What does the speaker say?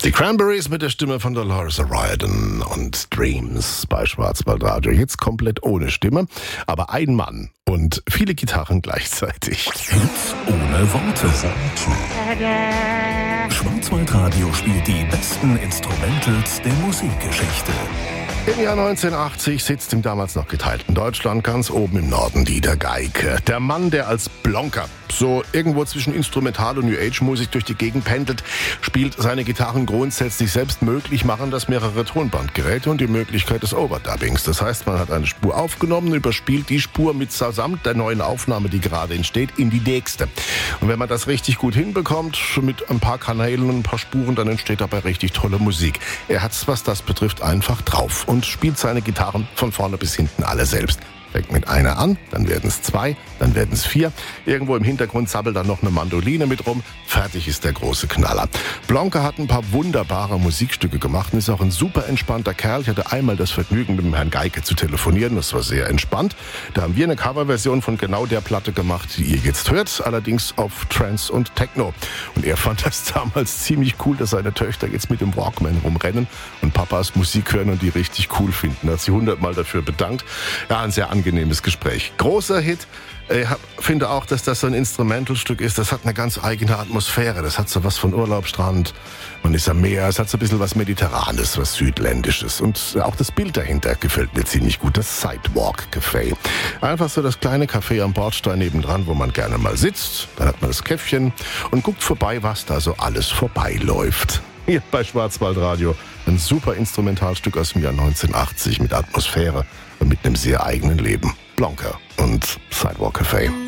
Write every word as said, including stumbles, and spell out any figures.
Die Cranberries mit der Stimme von Dolores O'Riordan und Dreams bei Schwarzwaldradio. Jetzt komplett ohne Stimme, aber ein Mann und viele Gitarren gleichzeitig. Hits ohne Worte. Schwarzwaldradio spielt die besten Instrumentals der Musikgeschichte. Im Jahr neunzehnhundertachtzig sitzt im damals noch geteilten Deutschland ganz oben im Norden Dieter Geike. Der Mann, der als Blonker so irgendwo zwischen Instrumental- und New-Age-Musik durch die Gegend pendelt, spielt seine Gitarren grundsätzlich selbst möglich, machen das mehrere Tonbandgeräte und die Möglichkeit des Overdubbings. Das heißt, man hat eine Spur aufgenommen, überspielt die Spur mit samt der neuen Aufnahme, die gerade entsteht, in die nächste. Und wenn man das richtig gut hinbekommt, mit ein paar Kanälen und ein paar Spuren, dann entsteht dabei richtig tolle Musik. Er hat's, was das betrifft, einfach drauf und spielt seine Gitarren von vorne bis hinten alle selbst. Fängt mit einer an, dann werden es zwei, dann werden es vier. Irgendwo im Hintergrund sabbelt dann noch eine Mandoline mit rum. Fertig ist der große Knaller. Blanca hat ein paar wunderbare Musikstücke gemacht und ist auch ein super entspannter Kerl. Ich hatte einmal das Vergnügen, mit dem Herrn Geike zu telefonieren. Das war sehr entspannt. Da haben wir eine Coverversion von genau der Platte gemacht, die ihr jetzt hört. Allerdings auf Trance und Techno. Und er fand das damals ziemlich cool, dass seine Töchter jetzt mit dem Walkman rumrennen und Papas Musik hören und die richtig cool finden. Er hat sich hundertmal dafür bedankt. Ja, ein sehr angenehmes Gespräch. Großer Hit. Ich finde auch, dass das so ein Instrumentalstück ist. Das hat eine ganz eigene Atmosphäre. Das hat so was von Urlaubsstrand. Man ist am Meer. Es hat so ein bisschen was Mediterranes, was Südländisches. Und auch das Bild dahinter gefällt mir ziemlich gut. Das Sidewalk Café. Einfach so das kleine Café am Bordstein nebendran, wo man gerne mal sitzt. Dann hat man das Käffchen und guckt vorbei, was da so alles vorbeiläuft. Hier bei Schwarzwaldradio. Ein super Instrumentalstück aus dem Jahr neunzehnhundertachtzig mit Atmosphäre und mit einem sehr eigenen Leben. Blanca und Sidewalk Café.